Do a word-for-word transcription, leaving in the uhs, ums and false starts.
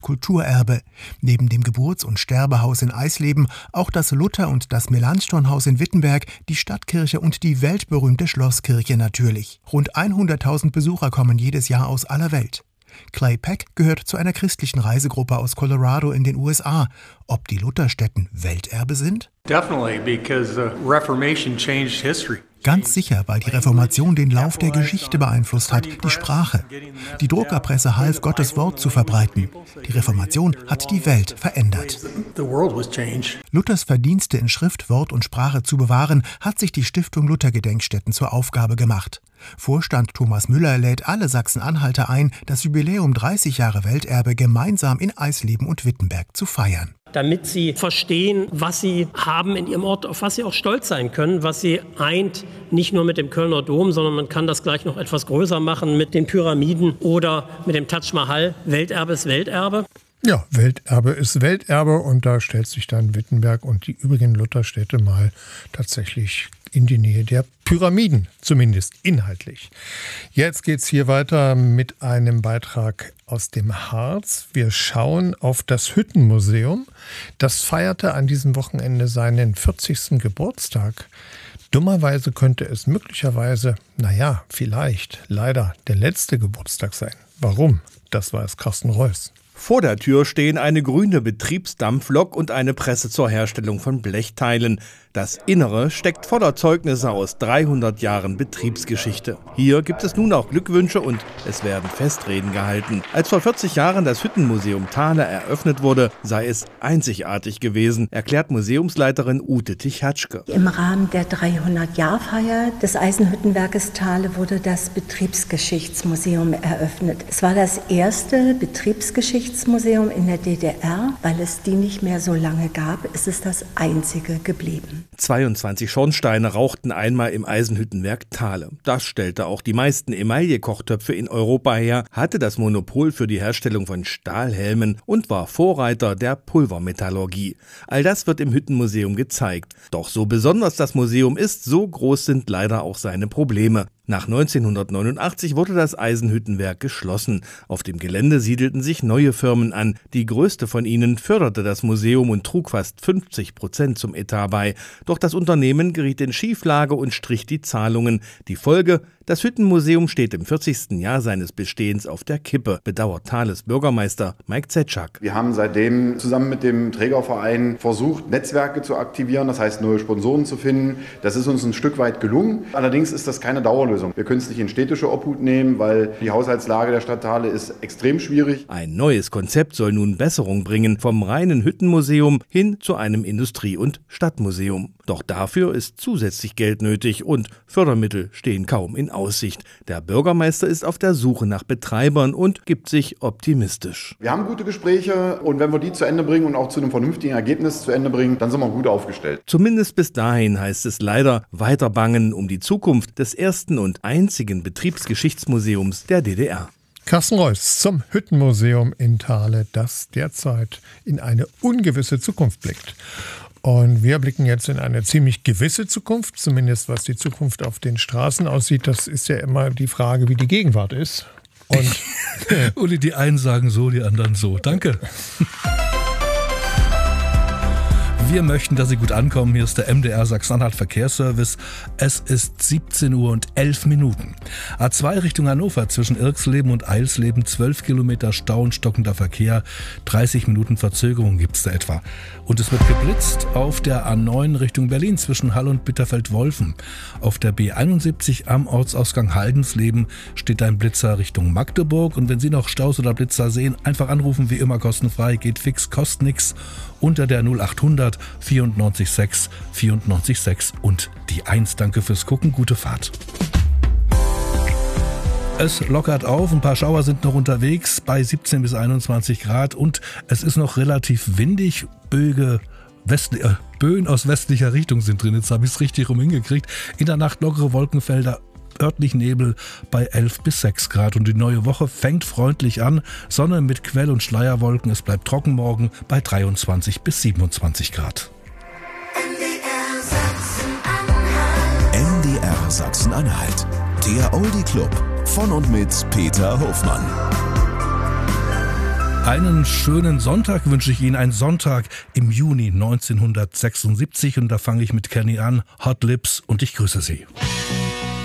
Kulturerbe. Neben dem Geburts- und Sterbehaus in Eisleben auch das Luther- und das Melanchthonhaus in Wittenberg, die Stadtkirche und die weltberühmte Schlosskirche natürlich. Rund hunderttausend Besucher kommen jedes Jahr aus aller Welt. Clay Peck gehört zu einer christlichen Reisegruppe aus Colorado in den U S A. Ob die Lutherstätten Welterbe sind? Definitely, because the Reformation changed history. Ganz sicher, weil die Reformation den Lauf der Geschichte beeinflusst hat, die Sprache. Die Druckerpresse half, Gottes Wort zu verbreiten. Die Reformation hat die Welt verändert. Luthers Verdienste in Schrift, Wort und Sprache zu bewahren, hat sich die Stiftung Luther-Gedenkstätten zur Aufgabe gemacht. Vorstand Thomas Müller lädt alle Sachsen-Anhalter ein, das Jubiläum dreißig Jahre Welterbe gemeinsam in Eisleben und Wittenberg zu feiern. Damit sie verstehen, was sie haben in ihrem Ort, auf was sie auch stolz sein können, was sie eint, nicht nur mit dem Kölner Dom, sondern man kann das gleich noch etwas größer machen mit den Pyramiden oder mit dem Taj Mahal. Welterbe ist Welterbe. Ja, Welterbe ist Welterbe und da stellt sich dann Wittenberg und die übrigen Lutherstädte mal tatsächlich in die Nähe der Pyramiden, zumindest inhaltlich. Jetzt geht's hier weiter mit einem Beitrag aus dem Harz. Wir schauen auf das Hüttenmuseum. Das feierte an diesem Wochenende seinen vierzigsten Geburtstag. Dummerweise könnte es möglicherweise, naja, vielleicht, leider der letzte Geburtstag sein. Warum? Das weiß Carsten Reuss. Vor der Tür stehen eine grüne Betriebsdampflok und eine Presse zur Herstellung von Blechteilen. Das Innere steckt voller Zeugnisse aus dreihundert Jahren Betriebsgeschichte. Hier gibt es nun auch Glückwünsche und es werden Festreden gehalten. Als vor vierzig Jahren das Hüttenmuseum Thale eröffnet wurde, sei es einzigartig gewesen, erklärt Museumsleiterin Ute Tichatschke. Im Rahmen der dreihundert-Jahr-Feier des Eisenhüttenwerkes Thale wurde das Betriebsgeschichtsmuseum eröffnet. Es war das erste Betriebsgeschichtsmuseum in der D D R. Weil es die nicht mehr so lange gab, ist es das einzige geblieben. zweiundzwanzig Schornsteine rauchten einmal im Eisenhüttenwerk Thale. Das stellte auch die meisten Emaille-Kochtöpfe in Europa her, hatte das Monopol für die Herstellung von Stahlhelmen und war Vorreiter der Pulvermetallurgie. All das wird im Hüttenmuseum gezeigt. Doch so besonders das Museum ist, so groß sind leider auch seine Probleme. Nach neunzehnhundertneunundachtzig wurde das Eisenhüttenwerk geschlossen. Auf dem Gelände siedelten sich neue Firmen an. Die größte von ihnen förderte das Museum und trug fast fünfzig Prozent zum Etat bei. Doch das Unternehmen geriet in Schieflage und strich die Zahlungen. Die Folge: Das Hüttenmuseum steht im vierzigsten Jahr seines Bestehens auf der Kippe, bedauert Thales Bürgermeister Mike Zetschak. Wir haben seitdem zusammen mit dem Trägerverein versucht, Netzwerke zu aktivieren, das heißt neue Sponsoren zu finden. Das ist uns ein Stück weit gelungen. Allerdings ist das keine Dauerlösung. Wir können es nicht in städtische Obhut nehmen, weil die Haushaltslage der Stadt Thale ist extrem schwierig. Ein neues Konzept soll nun Besserung bringen, vom reinen Hüttenmuseum hin zu einem Industrie- und Stadtmuseum. Doch dafür ist zusätzlich Geld nötig und Fördermittel stehen kaum in Aussicht. Der Bürgermeister ist auf der Suche nach Betreibern und gibt sich optimistisch. Wir haben gute Gespräche und wenn wir die zu Ende bringen und auch zu einem vernünftigen Ergebnis zu Ende bringen, dann sind wir gut aufgestellt. Zumindest bis dahin heißt es leider weiter bangen um die Zukunft des ersten und einzigen Betriebsgeschichtsmuseums der D D R. Carsten Reuss zum Hüttenmuseum in Thale, das derzeit in eine ungewisse Zukunft blickt. Und wir blicken jetzt in eine ziemlich gewisse Zukunft, zumindest was die Zukunft auf den Straßen aussieht. Das ist ja immer die Frage, wie die Gegenwart ist. Und Uli, die einen sagen so, die anderen so. Danke. Wir möchten, dass Sie gut ankommen. Hier ist der M D R Sachsen-Anhalt Verkehrsservice. Es ist siebzehn Uhr und elf Minuten. A zwei Richtung Hannover zwischen Irksleben und Eilsleben. zwölf Kilometer Stau und stockender Verkehr. dreißig Minuten Verzögerung gibt es da etwa. Und es wird geblitzt auf der A neun Richtung Berlin zwischen Hall und Bitterfeld-Wolfen. Auf der B einundsiebzig am Ortsausgang Haldensleben steht ein Blitzer Richtung Magdeburg. Und wenn Sie noch Staus oder Blitzer sehen, einfach anrufen, wie immer kostenfrei. Geht fix, kostet nix. Unter der null achthundert vierundneunzig sechs vierundneunzig sechs und die eins. Danke fürs Gucken, gute Fahrt. Es lockert auf, ein paar Schauer sind noch unterwegs bei siebzehn bis einundzwanzig Grad und es ist noch relativ windig. Böge, West, äh, Böen aus westlicher Richtung sind drin, jetzt habe ich es richtig rum hingekriegt. In der Nacht lockere Wolkenfelder, örtlich Nebel bei elf bis sechs Grad und die neue Woche fängt freundlich an. Sonne mit Quell- und Schleierwolken, es bleibt trocken morgen bei dreiundzwanzig bis siebenundzwanzig Grad. M D R Sachsen-Anhalt, der Oldie Club von und mit Peter Hofmann. Einen schönen Sonntag wünsche ich Ihnen. Ein Sonntag im Juni neunzehnhundertsechsundsiebzig und da fange ich mit Kenny an. Hot Lips und ich grüße Sie.